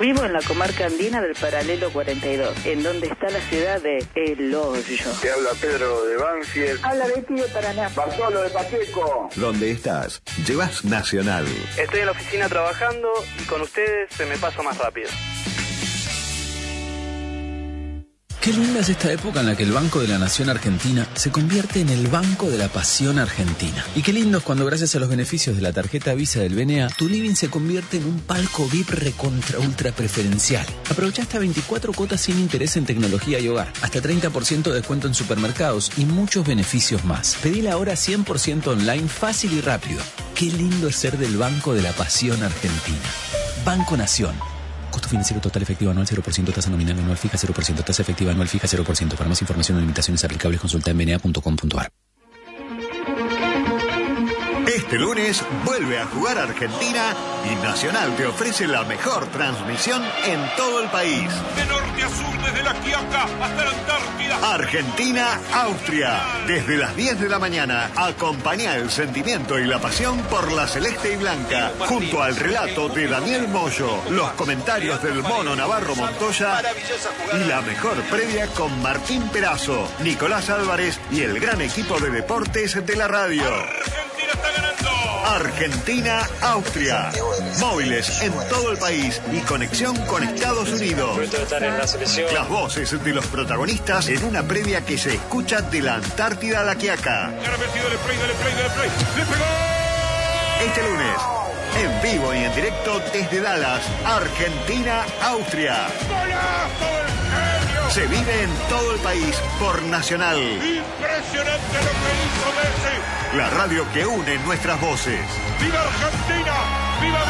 Vivo en la comarca andina del paralelo 42, en donde está la ciudad de El Hoyo. Te habla Pedro de Banfield. Habla Betty de Paraná. Bartolo de Pacheco. ¿Dónde estás? Llevas Nacional. Estoy en la oficina trabajando y con ustedes se me pasa más rápido. Qué linda es esta época en la que el Banco de la Nación Argentina se convierte en el Banco de la Pasión Argentina. Y qué lindo es cuando, gracias a los beneficios de la tarjeta Visa del BNA, tu living se convierte en un palco VIP recontra ultra preferencial. Aprovecha hasta 24 cuotas sin interés en tecnología y hogar, hasta 30% de descuento en supermercados y muchos beneficios más. Pedila ahora 100% online, fácil y rápido. Qué lindo es ser del Banco de la Pasión Argentina. Banco Nación. Costo financiero total efectivo anual 0%, tasa nominal anual fija 0%, tasa efectiva anual fija 0%. Para más información o limitaciones aplicables consulta en bna.com.ar. Este lunes vuelve a jugar Argentina y Nacional te ofrece la mejor transmisión en todo el país. De norte a sur, desde la Quiaca hasta la Antártida. Argentina-Austria. Desde las 10 de la mañana, acompaña el sentimiento y la pasión por la celeste y blanca. Junto al relato de Daniel Moyo, los comentarios del Mono Navarro Montoya y la mejor previa con Martín Perazo, Nicolás Álvarez y el gran equipo de deportes de la radio. Argentina está ganando. Argentina-Austria. Móviles en todo el país y conexión con Estados Unidos. Las voces de los protagonistas en una previa que se escucha de la Antártida a la Quiaca. ¡Le pegó! Este lunes, en vivo y en directo desde Dallas, Argentina-Austria. ¡Golazo del genio! Se vive en todo el país por Nacional. ¡Impresionante lo que hizo Messi! La radio que une nuestras voces. ¡Viva Argentina! ¡Viva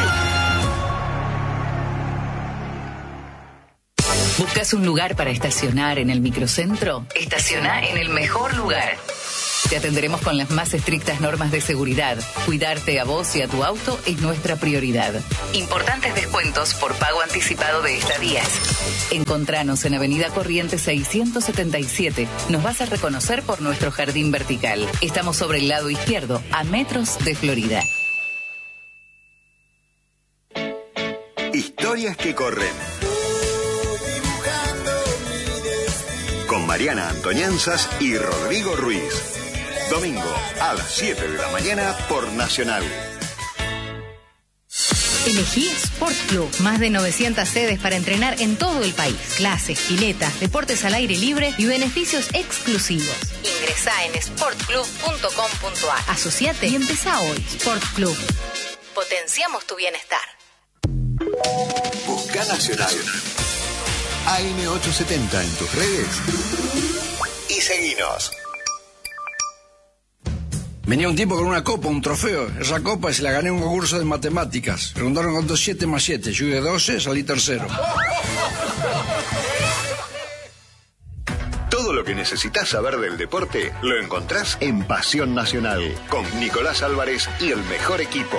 Messi! ¿Buscas un lugar para estacionar en el microcentro? Estaciona en el mejor lugar. Te atenderemos con las más estrictas normas de seguridad. Cuidarte a vos y a tu auto es nuestra prioridad. Importantes descuentos por pago anticipado de estadías. Encontranos en Avenida Corrientes 677. Nos vas a reconocer por nuestro jardín vertical. Estamos sobre el lado izquierdo, a metros de Florida. Historias que corren. Con Mariana Antoñanzas y Rodrigo Ruiz. Domingo a las 7 de la mañana por Nacional. Elegí Sport Club. Más de 900 sedes para entrenar en todo el país. Clases, piletas, deportes al aire libre y beneficios exclusivos. Ingresá en sportclub.com.ar. Asociate y empezá hoy. Sport Club. Potenciamos tu bienestar. Busca Nacional. AM870 en tus redes. Y seguinos. Venía un tipo con una copa, un trofeo. Esa copa se la gané en un concurso de matemáticas. Preguntaron cuánto 7 más 7. Yo de 12, salí tercero. Todo lo que necesitas saber del deporte lo encontrás en Pasión Nacional. Con Nicolás Álvarez y el mejor equipo.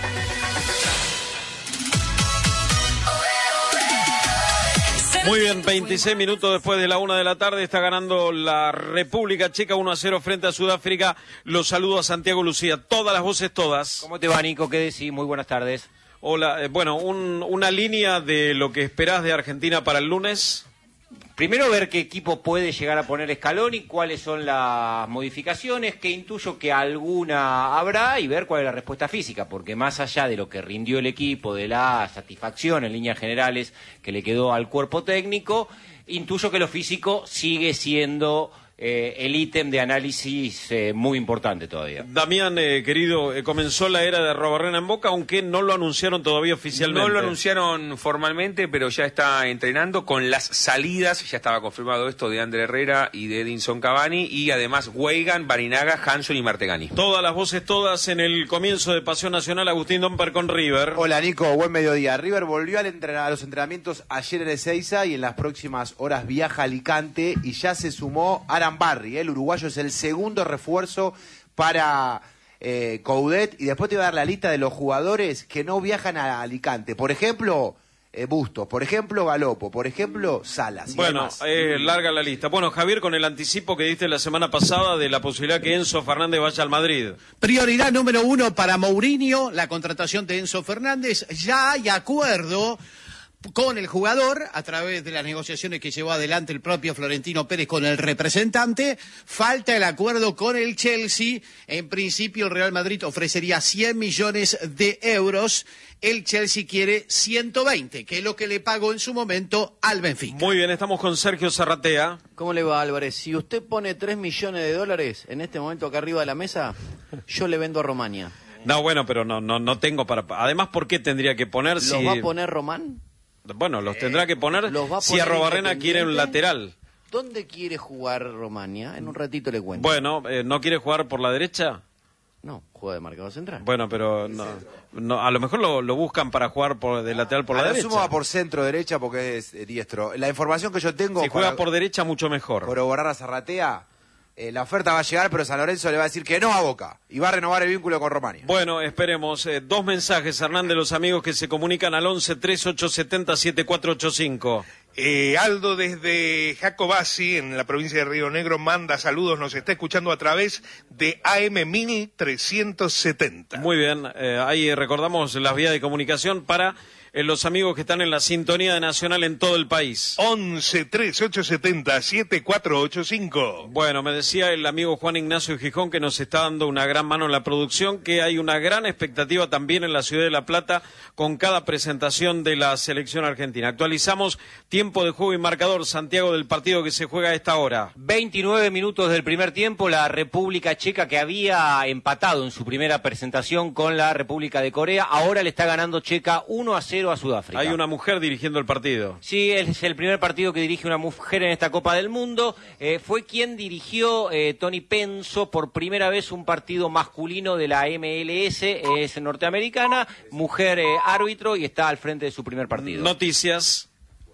Muy bien, 26 minutos después de la 1 de la tarde, está ganando la República Checa 1-0 frente a Sudáfrica. Los saludo a Santiago Lucía, todas las voces, todas. ¿Cómo te va, Nico? ¿Qué decís? Muy buenas tardes. Hola, bueno, una línea de lo que esperás de Argentina para el lunes. Primero ver qué equipo puede llegar a poner Scaloni, cuáles son las modificaciones, que intuyo que alguna habrá, y ver cuál es la respuesta física, porque más allá de lo que rindió el equipo, de la satisfacción en líneas generales que le quedó al cuerpo técnico, intuyo que lo físico sigue siendo el ítem de análisis muy importante todavía. Damián, querido, comenzó la era de Arrobarrena en Boca, aunque no lo anunciaron todavía oficialmente. No lo anunciaron formalmente, pero ya está entrenando con las salidas. Ya estaba confirmado esto de Ander Herrera y de Edinson Cavani, y además Weigan, Barinaga, Hanson y Martegani. Todas las voces, todas en el comienzo de Pasión Nacional. Agustín Domper con River. Hola, Nico, buen mediodía. River volvió a los entrenamientos ayer en Ezeiza y en las próximas horas viaja a Alicante, y ya se sumó Arambarri, el uruguayo es el segundo refuerzo para Coudet, y después te voy a dar la lista de los jugadores que no viajan a Alicante. Por ejemplo, Bustos, por ejemplo, Galopo, por ejemplo, Salas. Bueno, larga la lista. Bueno, Javier, con el anticipo que diste la semana pasada de la posibilidad que Enzo Fernández vaya al Madrid. Prioridad número 1 para Mourinho, la contratación de Enzo Fernández. Ya hay acuerdo con el jugador, a través de las negociaciones que llevó adelante el propio Florentino Pérez con el representante. Falta el acuerdo con el Chelsea. En principio el Real Madrid ofrecería 100 millones de euros. El Chelsea quiere 120, que es lo que le pagó en su momento al Benfica. Muy bien, estamos con Sergio Zarratea. ¿Cómo le va, Álvarez? Si usted pone 3 millones de dólares en este momento acá arriba de la mesa, yo le vendo a Romania. No, bueno, pero no tengo para... Además, ¿por qué tendría que poner si... ¿Los va a poner Román? Bueno, los tendrá que poner si Arrobarrena quiere un lateral. ¿Dónde quiere jugar Romania? En un ratito le cuento. Bueno, ¿no quiere jugar por la derecha? No, juega de marcador central. Bueno, pero no, a lo mejor lo buscan para jugar de lateral por la derecha. Sumo va por centro derecha porque es diestro. La información que yo tengo... Si juega por derecha, mucho mejor. Corroborar a Zarratea... la oferta va a llegar, pero San Lorenzo le va a decir que no a Boca y va a renovar el vínculo con Romania. Bueno, esperemos. 2 mensajes, Hernán, de los amigos que se comunican al 11-3870-7485. Aldo desde Jacobasi, en la provincia de Río Negro, manda saludos, nos está escuchando a través de AM 1370. Muy bien, ahí recordamos las vías de comunicación para... los amigos que están en la sintonía de Nacional en todo el país. 11-3870-7485. Bueno, me decía el amigo Juan Ignacio Gijón, que nos está dando una gran mano en la producción, que hay una gran expectativa también en la ciudad de La Plata con cada presentación de la selección argentina. Actualizamos tiempo de juego y marcador, Santiago, del partido que se juega a esta hora. 29 minutos del primer tiempo, la República Checa, que había empatado en su primera presentación con la República de Corea, ahora le está ganando Checa 1-0 a Sudáfrica. Hay una mujer dirigiendo el partido. Sí, es el primer partido que dirige una mujer en esta Copa del Mundo. Fue quien dirigió Tony Penso por primera vez un partido masculino de la MLS, es norteamericana, mujer árbitro y está al frente de su primer partido. Noticias.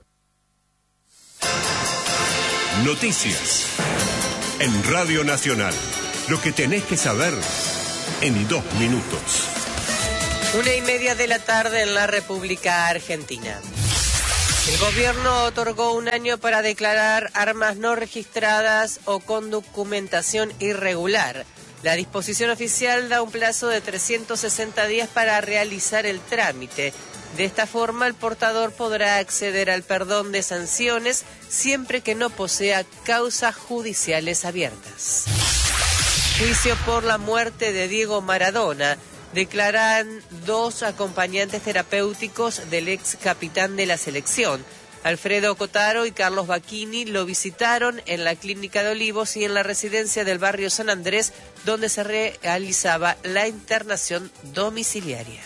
Noticias. En Radio Nacional. Lo que tenés que saber en 2 minutos. 1:30 de la tarde en la República Argentina. El gobierno otorgó un año para declarar armas no registradas o con documentación irregular. La disposición oficial da un plazo de 360 días para realizar el trámite. De esta forma, el portador podrá acceder al perdón de sanciones siempre que no posea causas judiciales abiertas. Juicio por la muerte de Diego Maradona. Declaran 2 acompañantes terapéuticos del ex capitán de la selección. Alfredo Cotaro y Carlos Bacchini lo visitaron en la Clínica de Olivos y en la residencia del barrio San Andrés, donde se realizaba la internación domiciliaria.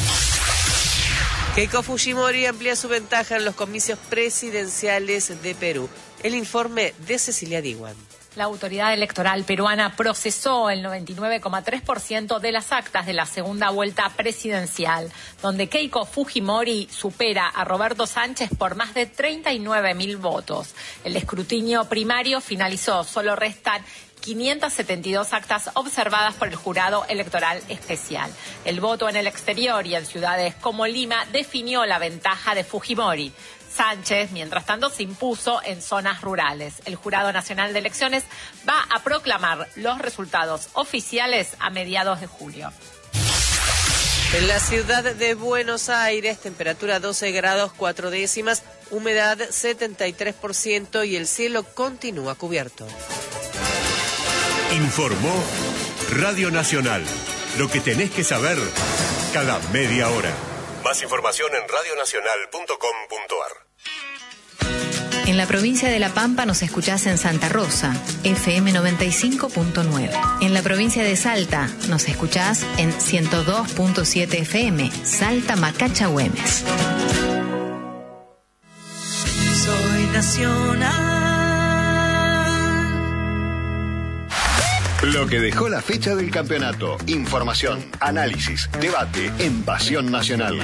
Keiko Fujimori amplía su ventaja en los comicios presidenciales de Perú. El informe de Cecilia Diwan. La autoridad electoral peruana procesó el 99,3% de las actas de la segunda vuelta presidencial, donde Keiko Fujimori supera a Roberto Sánchez por más de 39.000 votos. El escrutinio primario finalizó, solo restan 572 actas observadas por el jurado electoral especial. El voto en el exterior y en ciudades como Lima definió la ventaja de Fujimori. Sánchez, mientras tanto, se impuso en zonas rurales. El Jurado Nacional de Elecciones va a proclamar los resultados oficiales a mediados de julio. En la ciudad de Buenos Aires, temperatura 12 grados 4 décimas, humedad 73% y el cielo continúa cubierto. Informó Radio Nacional. Lo que tenés que saber cada media hora. Más información en radionacional.com.ar. En la provincia de La Pampa nos escuchás en Santa Rosa, FM 95.9. En la provincia de Salta nos escuchás en 102.7 FM, Salta Macacha Güemes. Soy nacional. Lo que dejó la fecha del campeonato. Información, análisis, debate en Pasión Nacional.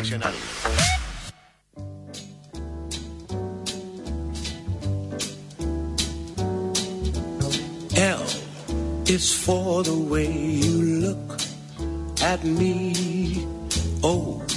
L is for the way you look at me. O